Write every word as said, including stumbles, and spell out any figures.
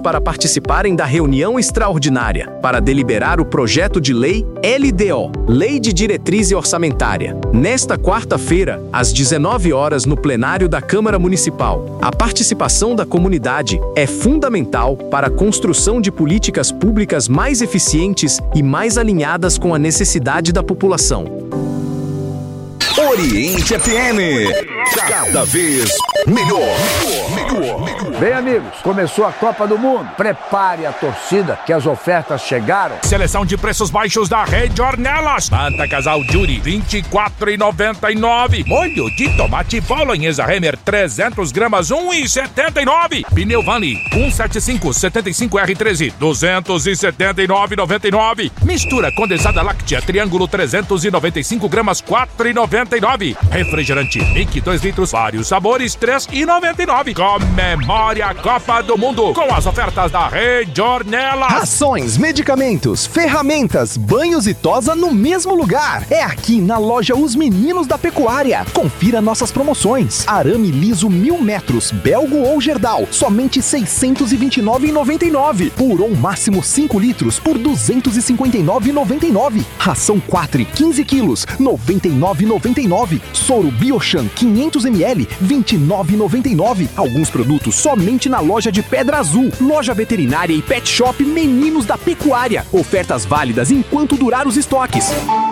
para participarem da reunião extraordinária para deliberar o projeto de lei L D O, Lei de Diretriz Orçamentária. Nesta quarta-feira, às dezenove horas, no plenário da Câmara Municipal. A participação da comunidade é fundamental para a construção de políticas públicas mais eficientes e mais alinhadas com a necessidade da população. Oriente F M, cada vez melhor, melhor, melhor. Bem, amigos, começou a Copa do Mundo. Prepare a torcida que as ofertas chegaram. Seleção de preços baixos da Rede Ornelas. Manta Casal Jury, vinte e quatro reais e noventa e nove centavos. Molho de tomate bolonhesa Remer, trezentas gramas, um real e setenta e nove centavos. Pneu Vani, cento e setenta e cinco, setenta e cinco R treze, duzentos e setenta e nove reais e noventa e nove centavos. Mistura condensada láctea Triângulo, trezentos e noventa e cinco gramas, quatro reais e noventa e nove centavos. Refrigerante Mic, dois litros, vários sabores, três reais e noventa e nove centavos. Comemore a Copa do Mundo com as ofertas da Rede Ornelas. Rações, medicamentos, ferramentas, banhos e tosa no mesmo lugar. É aqui na loja Os Meninos da Pecuária. Confira nossas promoções. Arame liso mil metros, belgo ou gerdal, somente seiscentos e vinte e nove reais e noventa e nove centavos. Puron máximo cinco litros por duzentos e cinquenta e nove reais e noventa e nove centavos. Ração Quatri, quinze quilos, noventa e nove reais e noventa e nove centavos. Soro Biochan, quinhentos mililitros, vinte e nove reais e noventa e nove centavos. Alguns produtos somente na loja de Pedra Azul. Loja veterinária e pet shop Meninos da Pecuária. Ofertas válidas enquanto durar os estoques.